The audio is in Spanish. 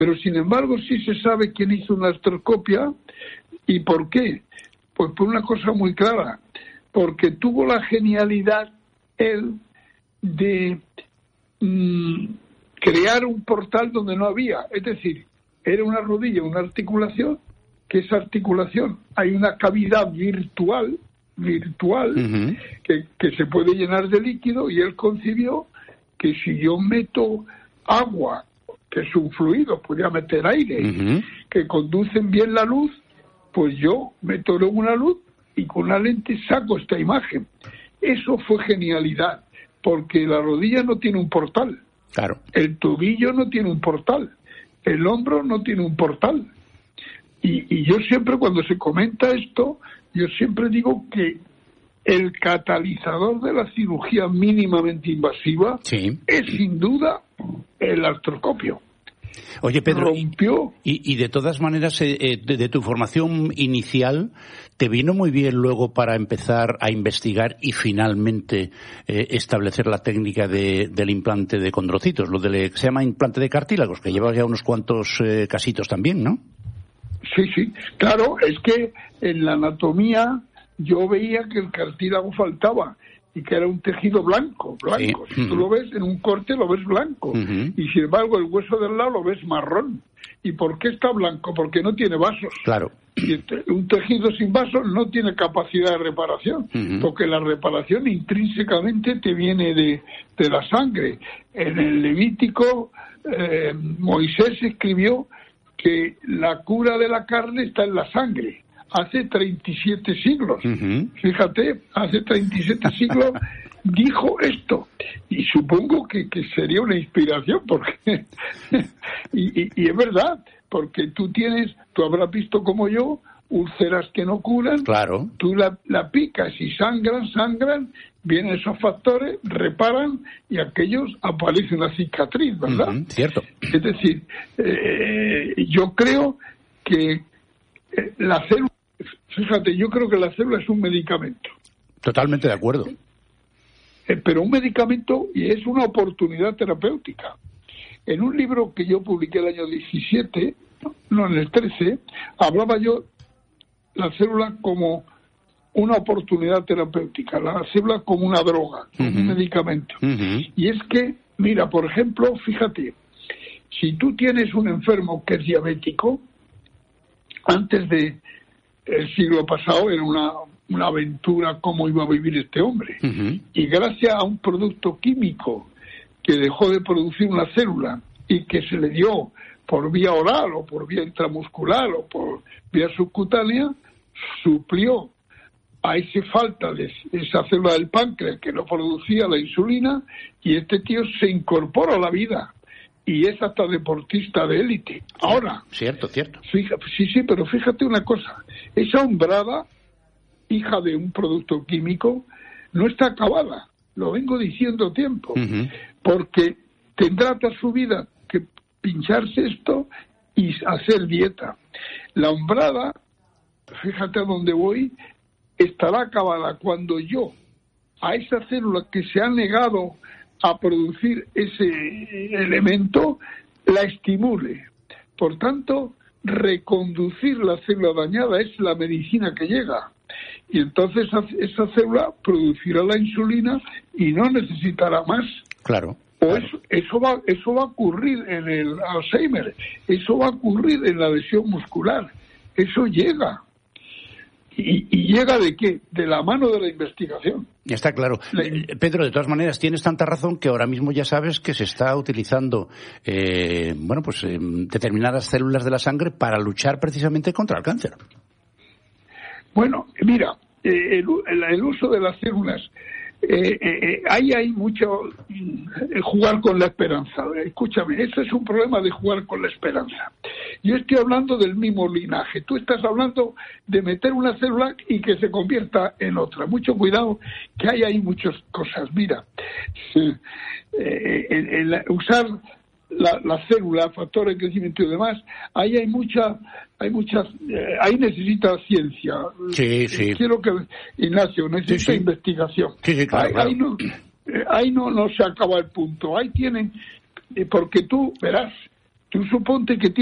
Pero sin embargo sí se sabe quién hizo una artroscopia y por qué. Pues por una cosa muy clara, porque tuvo la genialidad él de crear un portal donde no había, es decir, era una rodilla, una articulación, que esa articulación hay una cavidad virtual que se puede llenar de líquido, y él concibió que si yo meto agua, que es un fluido, podría meter aire, que conducen bien la luz, pues yo meto luego una luz y con una lente saco esta imagen. Eso fue genialidad, porque la rodilla no tiene un portal. Claro. El tobillo no tiene un portal. El hombro no tiene un portal. Y yo siempre, cuando se comenta esto, yo siempre digo que el catalizador de la cirugía mínimamente invasiva es sin duda el artroscopio. Oye, Pedro, rompió. Y de todas maneras, de tu formación inicial, ¿te vino muy bien luego para empezar a investigar y finalmente establecer la técnica del implante de condrocitos, lo que se llama implante de cartílagos, que lleva ya unos cuantos casitos también, ¿no? Sí, claro, es que en la anatomía yo veía que el cartílago faltaba y que era un tejido blanco. Sí. Si tú lo ves en un corte, lo ves blanco, y sin embargo el hueso del lado lo ves marrón. ¿Y por qué está blanco? Porque no tiene vasos. Claro. Y un tejido sin vasos no tiene capacidad de reparación, porque la reparación intrínsecamente te viene de la sangre. En el Levítico, Moisés escribió que la cura de la carne está en la sangre. Hace 37 siglos. Fíjate, hace 37 siglos dijo esto. Y supongo que sería una inspiración, porque y es verdad, porque tú habrás visto como yo, úlceras que no curan. Claro. Tú la picas y sangran, vienen esos factores, reparan y aquellos aparece una cicatriz, ¿verdad? Cierto. Es decir, yo creo que la célula, fíjate, yo creo que la célula es un medicamento. Totalmente de acuerdo. Pero un medicamento, y es una oportunidad terapéutica. En un libro que yo publiqué el año 17, no, en el 13, hablaba yo la célula como una oportunidad terapéutica, la célula como una droga, como un medicamento. Y es que, mira, por ejemplo, fíjate, si tú tienes un enfermo que es diabético, antes de el siglo pasado era una aventura cómo iba a vivir este hombre. Y gracias a un producto químico que dejó de producir una célula y que se le dio por vía oral o por vía intramuscular o por vía subcutánea, suplió a esa falta de esa célula del páncreas que no producía la insulina, y este tío se incorpora a la vida y es hasta deportista de élite. Ahora, cierto. Sí, pero fíjate una cosa, esa hombrada, hija de un producto químico, no está acabada, lo vengo diciendo tiempo, porque tendrá toda su vida que pincharse esto y hacer dieta. La hombrada, fíjate a dónde voy, estará acabada cuando yo, a esa célula que se ha negado a producir ese elemento, la estimule. Por tanto, reconducir la célula dañada es la medicina que llega. Y entonces esa célula producirá la insulina y no necesitará más. Claro. Eso va a ocurrir en el Alzheimer, eso va a ocurrir en la lesión muscular, eso llega. ¿Y llega de qué? De la mano de la investigación. Está claro. Pedro, de todas maneras, tienes tanta razón que ahora mismo ya sabes que se está utilizando determinadas células de la sangre para luchar precisamente contra el cáncer. Bueno, mira, el uso de las células, ahí hay mucho jugar con la esperanza. Escúchame, ese es un problema de jugar con la esperanza. Yo estoy hablando del mismo linaje. Tú estás hablando de meter una célula y que se convierta en otra. Mucho cuidado, que hay ahí muchas cosas. Mira, usar la célula, factores de crecimiento y demás, ahí ahí necesita ciencia. Sí. Quiero que, Ignacio, necesita investigación. Sí, claro. Ahí no se acaba el punto. Ahí tienen, porque tú verás, Tú suponte que